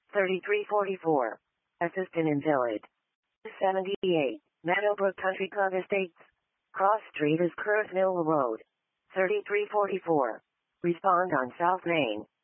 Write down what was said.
3344. Assistant in Village. 78. Meadowbrook Country Club Estates. Cross Street is Curve Mill Road. 3344. Respond on South Main.